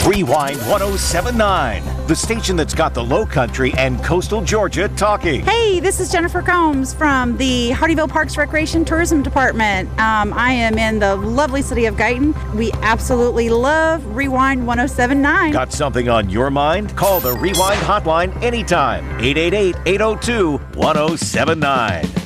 Rewind 1079, the station that's got the Low Country and coastal Georgia talking. Hey, this is Jennifer Combs from the Hardyville Parks Recreation Tourism Department. I am in the lovely city of Guyton. We absolutely love Rewind 1079. Got something on your mind? Call the Rewind hotline anytime. 888-802-1079.